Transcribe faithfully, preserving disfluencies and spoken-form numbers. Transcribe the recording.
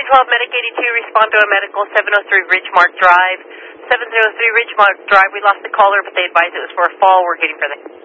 twelve, Medic eighty-two, respond to a medical seven oh three Ridgemark Drive. seven oh three Ridgemark Drive, we lost the caller, but they advised it was for a fall. We're getting for the...